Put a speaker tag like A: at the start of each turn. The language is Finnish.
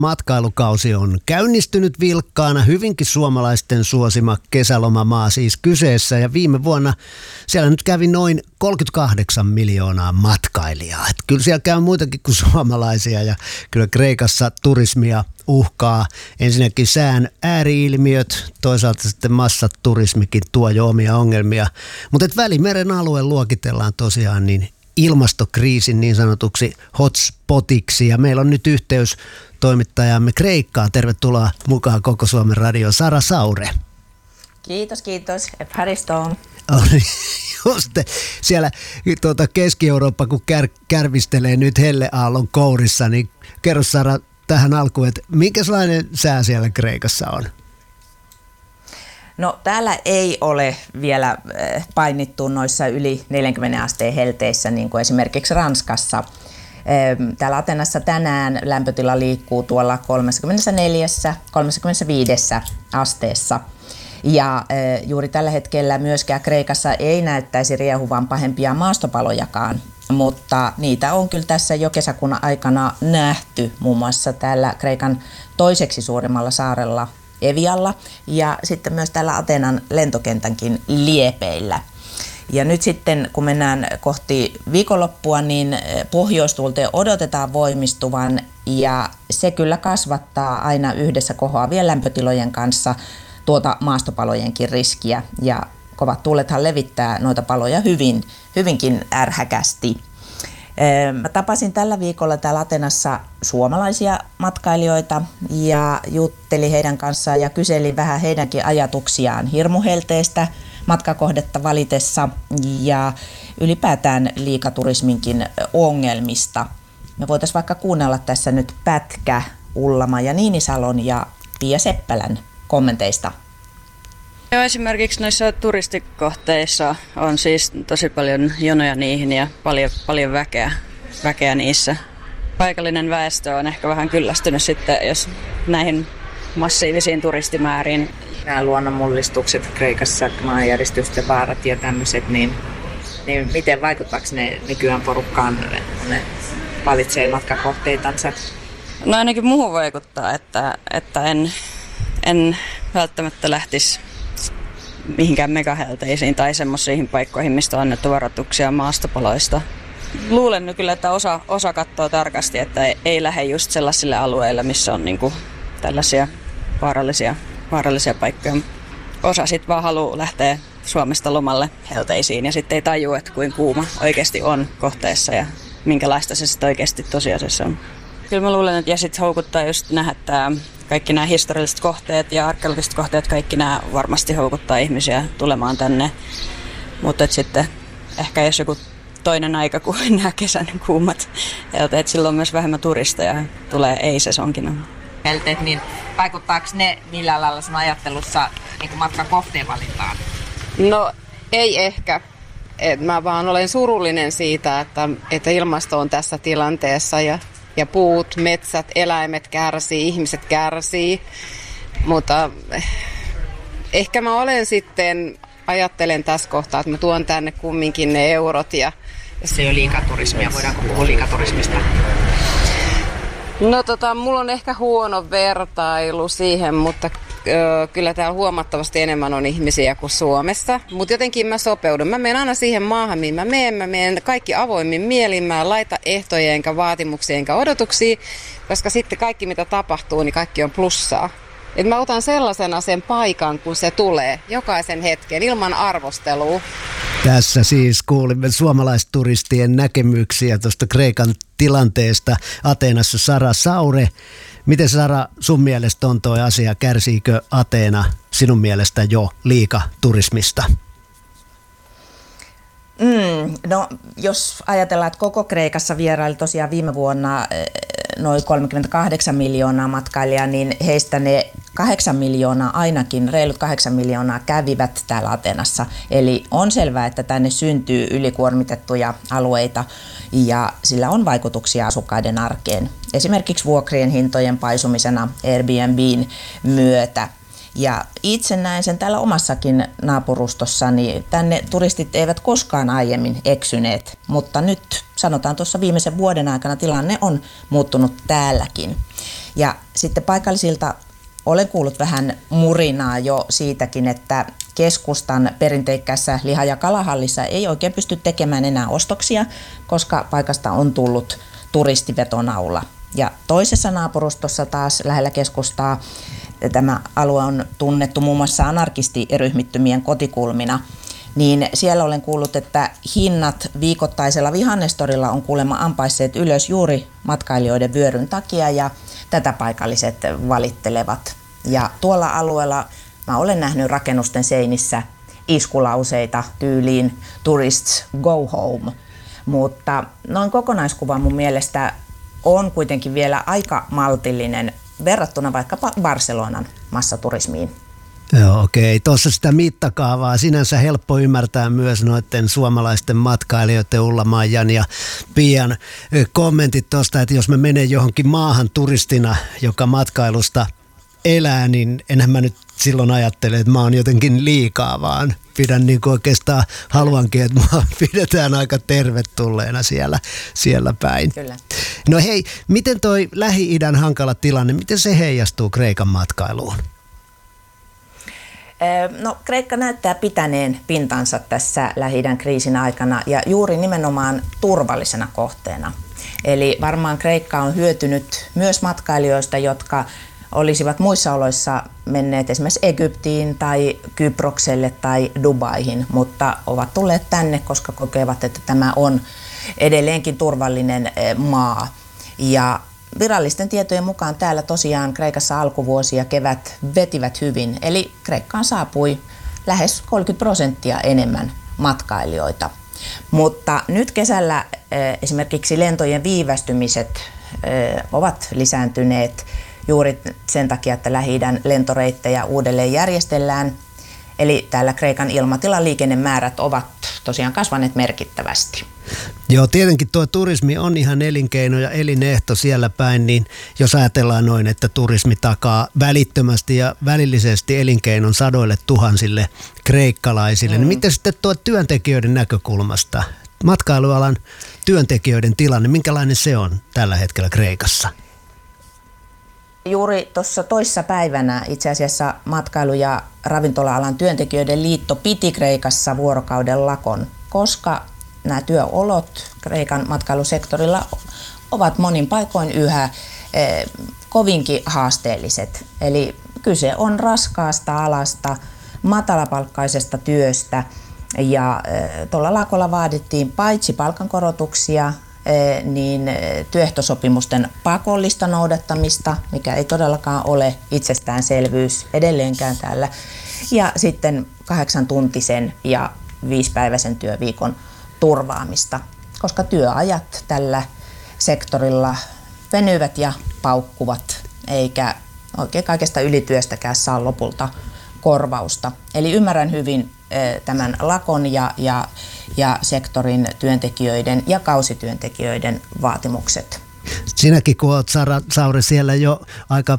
A: Matkailukausi on käynnistynyt vilkkaana, hyvinkin suomalaisten suosima kesälomamaa siis kyseessä, ja viime vuonna siellä nyt kävi noin 38 miljoonaa matkailijaa. Et kyllä siellä käy muitakin kuin suomalaisia, ja kyllä Kreikassa turismia uhkaa ensinnäkin sään ääriilmiöt, toisaalta sitten massaturismikin tuo jo omia ongelmia, mutta Välimeren alue luokitellaan tosiaan niin ilmastokriisin niin sanotuksi hotspotiksi, ja meillä on nyt yhteys toimittajamme Kreikkaan. Tervetuloa mukaan Koko Suomen Radio, Sara Saure.
B: Kiitos. Efharistoon.
A: Just siellä Keski-Eurooppa, kun kärvistelee nyt helleaallon kourissa, niin kerro Sara tähän alkuun, että minkälainen sää siellä Kreikassa on?
B: No täällä ei ole vielä painittu noissa yli 40 asteen helteissä, niin kuin esimerkiksi Ranskassa. Täällä Atenassa tänään lämpötila liikkuu tuolla 34-35 asteessa. Ja juuri tällä hetkellä myöskään Kreikassa ei näyttäisi riehuvan pahempia maastopalojakaan, mutta niitä on kyllä tässä jo kesäkuun aikana nähty, muun muassa täällä Kreikan toiseksi suurimmalla saarella Evialla ja sitten myös täällä Atenan lentokentänkin liepeillä. Ja nyt sitten, kun mennään kohti viikonloppua, niin pohjoistuulten odotetaan voimistuvan, ja se kyllä kasvattaa aina yhdessä kohoavien lämpötilojen kanssa tuota maastopalojenkin riskiä. Ja kovat tuulethan levittää noita paloja hyvinkin ärhäkästi. Mä tapasin tällä viikolla täällä Atenassa suomalaisia matkailijoita ja juttelin heidän kanssaan ja kyselin vähän heidänkin ajatuksiaan hirmuhelteestä matkakohdetta valitessa ja ylipäätään liikaturisminkin ongelmista. Me voitaisiin vaikka kuunnella tässä nyt pätkä Ulla-Maija Niinisalon ja Pia Seppälän kommenteista.
C: Joo, esimerkiksi noissa turistikohteissa on siis tosi paljon jonoja niihin ja paljon väkeä niissä. Paikallinen väestö on ehkä vähän kyllästynyt sitten, jos näihin massiivisiin turistimääriin.
D: Nämä luonnonmullistukset Kreikassa, maanjäristysten vaarat ja tämmöiset, niin miten vaikuttaako ne nykyään porukkaan, kun ne valitsee matkakohteitansa?
C: No ainakin muuhun vaikuttaa, että en välttämättä lähtisi mihinkään megahelteisiin tai semmoisiin paikkoihin, mistä on annettu varoituksia maastopaloista. Luulen nyt kyllä, että osa katsoo tarkasti, että ei lähde just sellaisille alueille, missä on niinku tällaisia vaarallisia paikkoja. Osa sitten vaan haluaa lähteä Suomesta lomalle helteisiin ja sitten ei tajua, että kuinka kuuma oikeasti on kohteessa ja minkälaista se sitten oikeasti tosiasiassa on. Kyllä mä luulen, että ja sitten houkuttaa just nähdä, että kaikki nämä historialliset kohteet ja arkeologiset kohteet, kaikki nämä varmasti houkuttaa ihmisiä tulemaan tänne. Mutta sitten ehkä jos joku toinen aika kuin nämä kesän kuumat helteet, silloin myös vähemmän turisteja tulee ei-sesonkina.
D: Helteet, niin vaikuttaako ne millään lailla sun ajattelussa niin matkakohteen valintaan?
E: No ei ehkä. Mä vaan olen surullinen siitä, että ilmasto on tässä tilanteessa ja puut, metsät, eläimet kärsii, ihmiset kärsii. Mutta ehkä mä olen sitten, ajattelen tässä kohtaa, että mä tuon tänne kumminkin ne eurot.
D: Se ei ole liikaturismia, voidaanko puhua liikaturismista?
E: No mulla on ehkä huono vertailu siihen, mutta kyllä täällä huomattavasti enemmän on ihmisiä kuin Suomessa. Mutta jotenkin mä sopeudun. Mä menen aina siihen maahan, mihin mä menen kaikki avoimin mielin. Mä en laita ehtoja enkä vaatimuksia enkä odotuksia, koska sitten kaikki mitä tapahtuu, niin kaikki on plussaa. Et mä otan sellaisena sen paikan, kun se tulee, jokaisen hetken, ilman arvostelua.
A: Tässä siis kuulimme suomalaisturistien näkemyksiä tuosta Kreikan tilanteesta Ateenassa. Sara Saure, miten Sara sun mielestä on tuo asia? Kärsiikö Ateena sinun mielestä jo liikaturismista?
B: No jos ajatellaan, että koko Kreikassa vieraili tosiaan viime vuonna noin 38 miljoonaa matkailijaa, niin heistä ne 8 miljoonaa ainakin, reilut 8 miljoonaa kävivät täällä Atenassa. Eli on selvää, että tänne syntyy ylikuormitettuja alueita ja sillä on vaikutuksia asukkaiden arkeen. Esimerkiksi vuokrien hintojen paisumisena Airbnbin myötä. Ja itse näen sen täällä omassakin naapurustossani. Tänne turistit eivät koskaan aiemmin eksyneet, mutta nyt sanotaan tuossa viimeisen vuoden aikana tilanne on muuttunut täälläkin. Ja sitten paikallisilta olen kuullut vähän murinaa jo siitäkin, että keskustan perinteikkäässä liha- ja kalahallissa ei oikein pysty tekemään enää ostoksia, koska paikasta on tullut turistivetonaula. Ja toisessa naapurustossa taas lähellä keskustaa tämä alue on tunnettu muun muassa anarkistiryhmittymien kotikulmina, niin siellä olen kuullut, että hinnat viikoittaisella vihannestorilla on kuulemma ampaisseet ylös juuri matkailijoiden vyöryn takia ja tätä paikalliset valittelevat. Ja tuolla alueella mä olen nähnyt rakennusten seinissä iskulauseita tyyliin "Tourists go home", mutta noin kokonaiskuva mun mielestä on kuitenkin vielä aika maltillinen verrattuna vaikkapa Barcelonan massaturismiin.
A: Joo, okei. Tuossa sitä mittakaavaa sinänsä helppo ymmärtää myös noiden suomalaisten matkailijoiden Ulla-Maijan ja Pian kommentit tuosta, että jos mä menen johonkin maahan turistina, joka matkailusta elää, niin enhän mä nyt silloin ajattele, että mä oon jotenkin liikaa, vaan pidän niin kuin oikeastaan haluankin, että mua pidetään aika tervetulleena siellä päin.
B: Kyllä.
A: No hei, miten toi Lähi-idän hankala tilanne, miten se heijastuu Kreikan matkailuun?
B: No, Kreikka näyttää pitäneen pintansa tässä Lähi-idän kriisin aikana ja juuri nimenomaan turvallisena kohteena. Eli varmaan Kreikka on hyötynyt myös matkailijoista, jotka olisivat muissa oloissa menneet esimerkiksi Egyptiin tai Kyprokselle tai Dubaihin, mutta ovat tulleet tänne, koska kokevat, että tämä on edelleenkin turvallinen maa. Ja virallisten tietojen mukaan täällä tosiaan Kreikassa alkuvuosi ja kevät vetivät hyvin, eli Kreikkaan saapui lähes 30% enemmän matkailijoita. Mutta nyt kesällä esimerkiksi lentojen viivästymiset ovat lisääntyneet juuri sen takia, että Lähi-idän lentoreittejä uudelleen järjestellään. Eli täällä Kreikan ilmatilan liikennemäärät ovat tosiaan kasvaneet merkittävästi.
A: Joo, tietenkin tuo turismi on ihan elinkeino ja elinehto siellä päin, niin jos ajatellaan noin, että turismi takaa välittömästi ja välillisesti elinkeinon sadoille tuhansille kreikkalaisille, niin miten sitten tuo työntekijöiden näkökulmasta, matkailualan työntekijöiden tilanne, minkälainen se on tällä hetkellä Kreikassa?
B: Juuri tuossa toissa päivänä itse asiassa matkailu- ja ravintola-alan työntekijöiden liitto piti Kreikassa vuorokauden lakon, koska nämä työolot Kreikan matkailusektorilla ovat monin paikoin yhä kovinkin haasteelliset. Eli kyse on raskaasta alasta, matalapalkkaisesta työstä ja tuolla lakolla vaadittiin paitsi palkankorotuksia, niin työehtosopimusten pakollista noudattamista, mikä ei todellakaan ole itsestäänselvyys edelleenkään täällä, ja sitten 8-tuntisen ja 5-päiväisen työviikon turvaamista, koska työajat tällä sektorilla venyvät ja paukkuvat, eikä oikein kaikesta ylityöstäkään saa lopulta korvausta. Eli ymmärrän hyvin tämän lakon ja sektorin työntekijöiden ja kausityöntekijöiden vaatimukset.
A: Sinäkin kun olet, Sauri, siellä jo aika